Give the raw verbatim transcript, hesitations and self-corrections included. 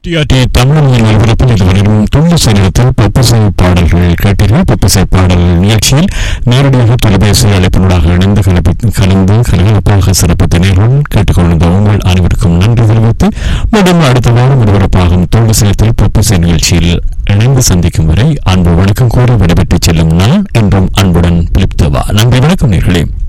TRT Tamil ஒலிபரப்பில் இதுவரையும் தொழில் நேரத்தில் பப்பசை பாடல்கள் கேட்டீர்கள். பப்பசை பாடல் நிகழ்ச்சியில் நேரடியாக தொலைபேசி அழைப்பினூடாக இணைந்து கலந்து கலகலப்பாக சிறப்பித்த நேர்கள் கேட்டுக்கொண்டிருந்த உங்கள் அனைவருக்கும் நன்றி தெரிவித்து மீண்டும் அடுத்த வாரம் ஒலிபரப்பாகும் தொழில் நேரத்தில் பப்பசை நிகழ்ச்சியில் இணைந்து சந்திக்கும் வரை அன்பு வணக்கம் கூறி விடைபெற்று செல்லும் நான் என்றும் அன்புடன் பிலிப்தவா. நன்றி, வணக்கம் நேர்களே.